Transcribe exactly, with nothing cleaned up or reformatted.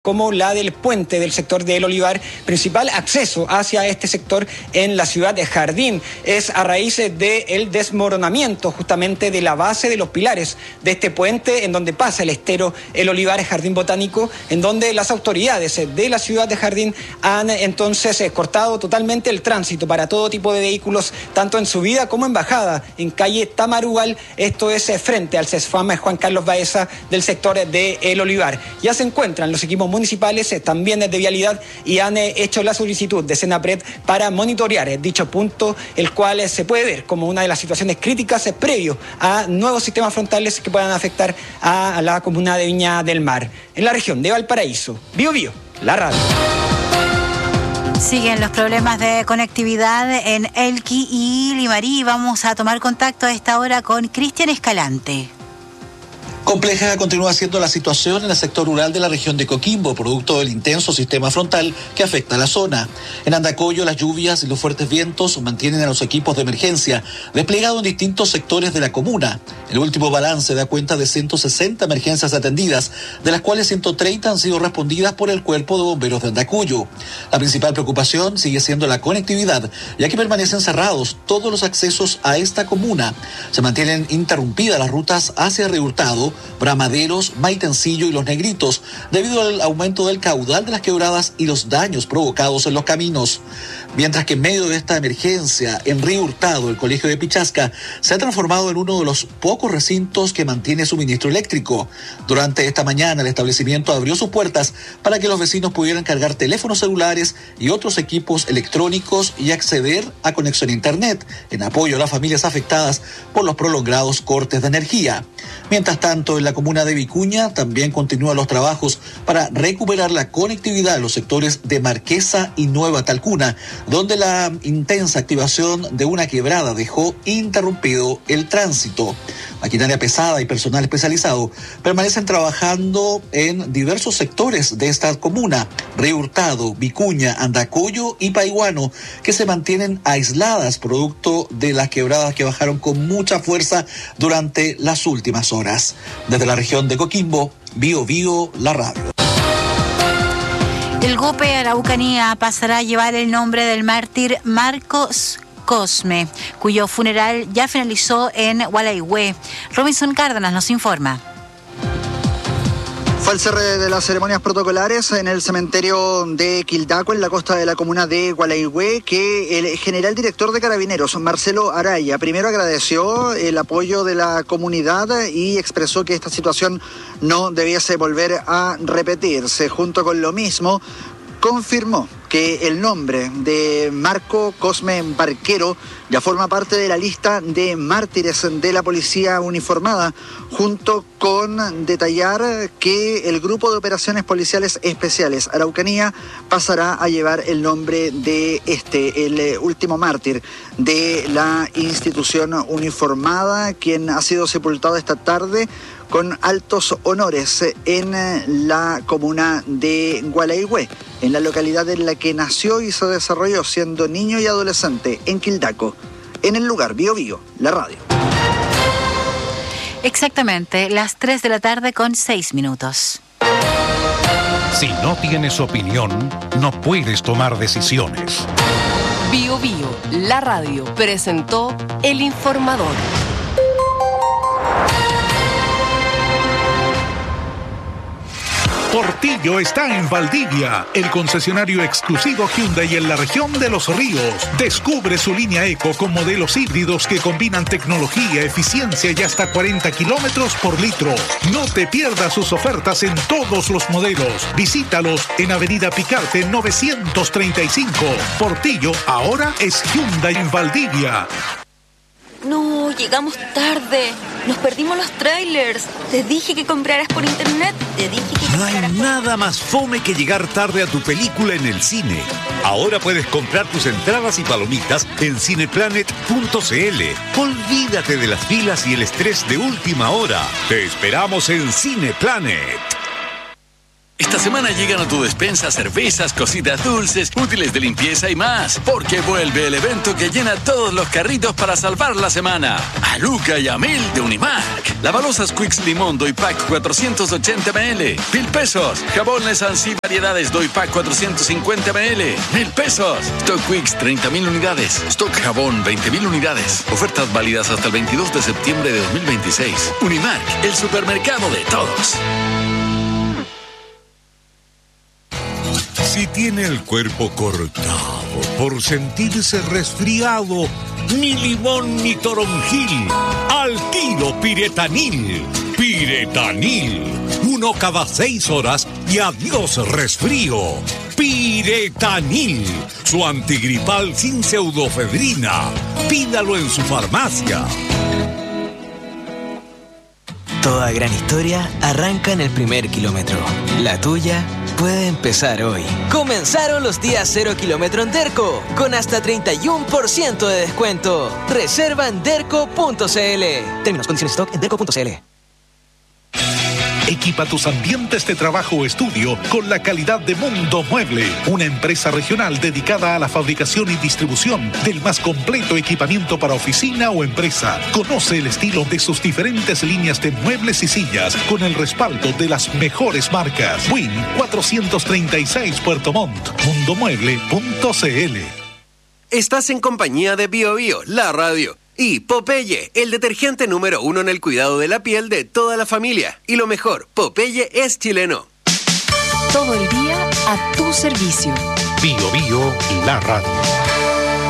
como la del puente del sector del Olivar, principal acceso hacia este sector en la ciudad de Jardín. Es a raíz del desmoronamiento justamente de la base de los pilares de este puente en donde pasa el estero El Olivar Jardín Botánico, en donde las autoridades de la ciudad de Jardín han entonces cortado totalmente el tránsito para todo tipo de vehículos, tanto en subida como en bajada, en calle Tamarugal. Esto es frente al CESFAM Juan Carlos Baeza del sector de El Olivar. Ya se encuentran los equipos municipales eh, también de vialidad y han eh, hecho la solicitud de Senapred para monitorear eh, dicho punto, el cual eh, se puede ver como una de las situaciones críticas eh, previo a nuevos sistemas frontales que puedan afectar a, a la comuna de Viña del Mar. En la región de Valparaíso, Bio Bio, la radio. Siguen los problemas de conectividad en Elqui y Limarí. Vamos a tomar contacto a esta hora con Cristian Escalante. Compleja continúa siendo la situación en el sector rural de la región de Coquimbo, producto del intenso sistema frontal que afecta a la zona. En Andacollo, las lluvias y los fuertes vientos mantienen a los equipos de emergencia desplegados en distintos sectores de la comuna. El último balance da cuenta de ciento sesenta emergencias atendidas, de las cuales ciento treinta han sido respondidas por el Cuerpo de Bomberos de Andacollo. La principal preocupación sigue siendo la conectividad, ya que permanecen cerrados todos los accesos a esta comuna. Se mantienen interrumpidas las rutas hacia Río Hurtado, Bramaderos, Maitencillo y Los Negritos, debido al aumento del caudal de las quebradas y los daños provocados en los caminos. Mientras que en medio de esta emergencia, en Río Hurtado, el colegio de Pichasca se ha transformado en uno de los pocos recintos que mantiene suministro eléctrico. Durante esta mañana, el establecimiento abrió sus puertas para que los vecinos pudieran cargar teléfonos celulares y otros equipos electrónicos y acceder a conexión a internet, en apoyo a las familias afectadas por los prolongados cortes de energía. Mientras tanto, en la comuna de Vicuña también continúan los trabajos para recuperar la conectividad en los sectores de Marquesa y Nueva Talcuna, donde la intensa activación de una quebrada dejó interrumpido el tránsito. Maquinaria pesada y personal especializado permanecen trabajando en diversos sectores de esta comuna, Río Hurtado, Vicuña, Andacollo y Paiguano, que se mantienen aisladas producto de las quebradas que bajaron con mucha fuerza durante las últimas horas. Desde la región de Coquimbo, Bio Bio, la radio. El Gope Araucanía pasará a llevar el nombre del mártir Marcos Cosme, cuyo funeral ya finalizó en Gualeguay. Robinson Cárdenas nos informa. Fue el cierre de las ceremonias protocolares en el cementerio de Quildaco, en la costa de la comuna de Gualeguay, que el general director de Carabineros, Marcelo Araya, primero agradeció el apoyo de la comunidad y expresó que esta situación no debiese volver a repetirse. Junto con lo mismo, confirmó que el nombre de Marco Cosme Barquero ya forma parte de la lista de mártires de la policía uniformada, junto con detallar que el Grupo de Operaciones Policiales Especiales Araucanía pasará a llevar el nombre de este, el último mártir de la institución uniformada, quien ha sido sepultado esta tarde con altos honores en la comuna de Gualeguay, en la localidad en la que nació y se desarrolló siendo niño y adolescente, en Quildaco. En el lugar, Bio Bio, la radio. Exactamente, las tres de la tarde con seis minutos. Si no tienes opinión, no puedes tomar decisiones. Bio Bio, la radio, presentó El Informador. Portillo está en Valdivia, el concesionario exclusivo Hyundai en la región de Los Ríos. Descubre su línea Eco con modelos híbridos que combinan tecnología, eficiencia y hasta cuarenta kilómetros por litro. No te pierdas sus ofertas en todos los modelos. Visítalos en Avenida Picarte novecientos treinta y cinco. Portillo ahora es Hyundai en Valdivia. No, llegamos tarde. Nos perdimos los trailers. Te dije que compraras por internet. Te dije que No hay nada más fome que llegar tarde a tu película en el cine. Ahora puedes comprar tus entradas y palomitas en cineplanet punto cl. Olvídate de las filas y el estrés de última hora. Te esperamos en Cineplanet. Esta semana llegan a tu despensa cervezas, cositas dulces, útiles de limpieza y más, porque vuelve el evento que llena todos los carritos para salvar la semana. A Luca y a Mil de Unimark. Lavalosas Quicks Limón Doy Pack cuatrocientos ochenta mililitros. Mil pesos. Jabón Sansi Variedades Doy Pack cuatrocientos cincuenta mililitros. Mil pesos. Stock Quicks treinta mil unidades. Stock Jabón veinte mil unidades. Ofertas válidas hasta el veintidós de septiembre de dos mil veintiséis. Unimark, el supermercado de todos. Si tiene el cuerpo cortado por sentirse resfriado, ni limón ni toronjil, al tiro Piretanil. Piretanil, uno cada seis horas y adiós resfrío. Piretanil, su antigripal sin pseudofedrina. Pídalo en su farmacia. Toda gran historia arranca en el primer kilómetro. La tuya puede empezar hoy. Comenzaron los días cero kilómetro en Derco, con hasta treinta y uno por ciento de descuento. Reserva en derco punto c l. Términos, condiciones, stock en derco punto c l. Equipa tus ambientes de trabajo o estudio con la calidad de Mundo Mueble, una empresa regional dedicada a la fabricación y distribución del más completo equipamiento para oficina o empresa. Conoce el estilo de sus diferentes líneas de muebles y sillas con el respaldo de las mejores marcas. Win cuatrocientos treinta y seis Puerto Montt, mundo mueble punto c l. Estás en compañía de Bio Bio, la radio. Y Popeye, el detergente número uno en el cuidado de la piel de toda la familia. Y lo mejor, Popeye es chileno. Todo el día a tu servicio. Bio Bio, la radio.